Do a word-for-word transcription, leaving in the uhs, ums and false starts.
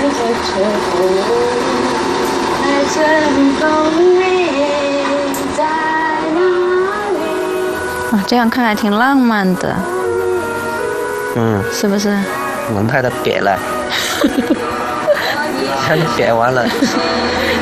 啊，这样看还挺浪漫的。 嗯， 是不是？ 轮胎都瘪了，还没瘪完了。